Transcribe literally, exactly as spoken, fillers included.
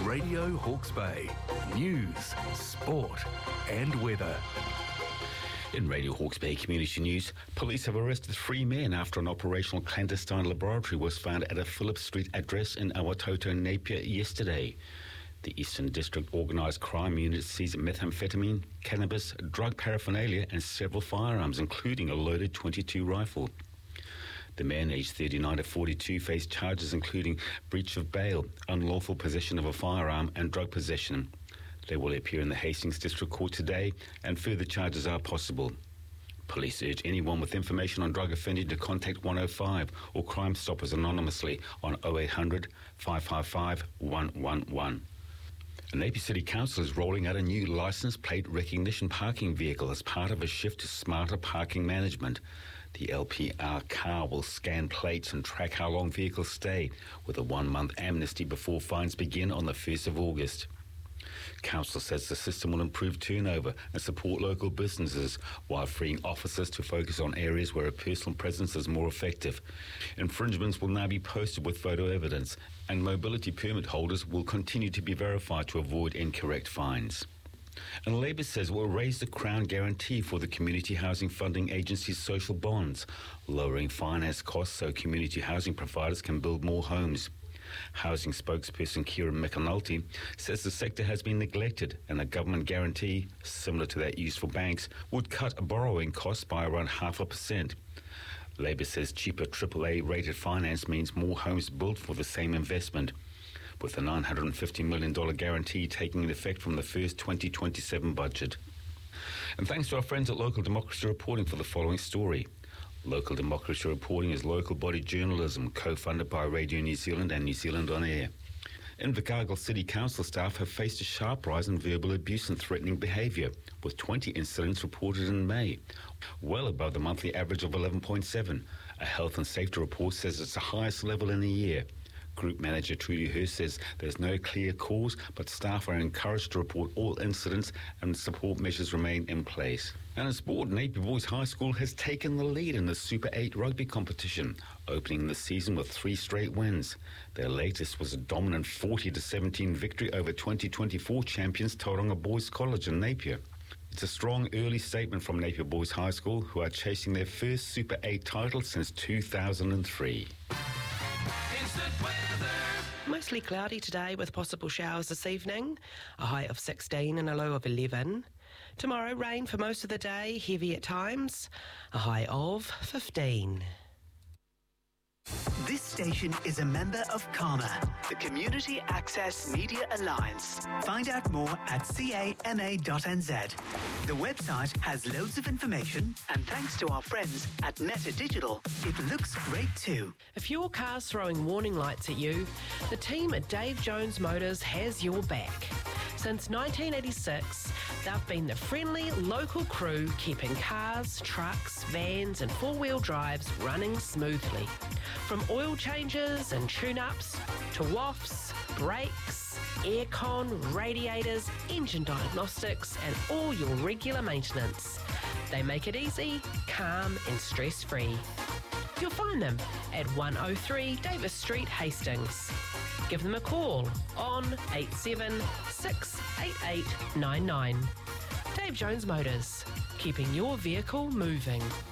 Radio Hawke's Bay. News, sport and weather. In Radio Hawke's Bay Community News, police have arrested three men after an operational clandestine laboratory was found at a Phillip Street address in Awatoto, Napier yesterday. The Eastern District Organised Crime Unit seized methamphetamine, cannabis, drug paraphernalia and several firearms, including a loaded twenty-two rifle. The men, aged thirty-nine to forty-two, face charges including breach of bail, unlawful possession of a firearm and drug possession. They will appear in the Hastings District Court today and further charges are possible. Police urge anyone with information on drug offending to contact one oh five or Crime Stoppers anonymously on oh eight hundred, five five five, one one one. Napier City Council is rolling out a new licence plate recognition parking vehicle as part of a shift to smarter parking management. The L P R car will scan plates and track how long vehicles stay, with a one-month amnesty before fines begin on the first of August. Council says the system will improve turnover and support local businesses while freeing officers to focus on areas where a personal presence is more effective. Infringements will now be posted with photo evidence, and mobility permit holders will continue to be verified to avoid incorrect fines. And Labour says it will raise the Crown guarantee for the Community Housing Funding Agency's social bonds, lowering finance costs so community housing providers can build more homes. Housing spokesperson Kieran McAnulty says the sector has been neglected and a government guarantee, similar to that used for banks, would cut borrowing costs by around half a percent. Labour says cheaper triple A rated finance means more homes built for the same investment, with the nine hundred fifty million dollars guarantee taking effect from the first twenty twenty-seven budget. And thanks to our friends at Local Democracy Reporting for the following story. Local Democracy Reporting is local body journalism co-funded by Radio New Zealand and New Zealand On Air. Invercargill City Council staff have faced a sharp rise in verbal abuse and threatening behaviour, with twenty incidents reported in May, well above the monthly average of eleven point seven. A health and safety report says it's the highest level in a year. Group Manager Trudy Hurst says there's no clear cause, but staff are encouraged to report all incidents and support measures remain in place. And in sport, Napier Boys High School has taken the lead in the Super eight rugby competition, opening the season with three straight wins. Their latest was a dominant forty to seventeen victory over twenty twenty-four champions Tauranga Boys College in Napier. It's a strong early statement from Napier Boys High School, who are chasing their first Super eight title since two thousand three. Mostly cloudy today with possible showers this evening, a high of sixteen and a low of eleven. Tomorrow, rain for most of the day, heavy at times, a high of fifteen. This station is a member of CAMA, the Community Access Media Alliance. Find out more at cama dot n z. The website has loads of information, and thanks to our friends at Netta Digital, it looks great too. If your car's throwing warning lights at you, the team at Dave Jones Motors has your back. Since nineteen eighty-six, they've been the friendly local crew keeping cars, trucks, vans and four-wheel drives running smoothly. From oil changes and tune-ups to wafts, brakes, aircon, radiators, engine diagnostics and all your regular maintenance. They make it easy, calm and stress-free. You'll find them at one oh three Davis Street, Hastings. Give them a call on eight seven six eight eight nine nine. Dave Jones Motors, keeping your vehicle moving.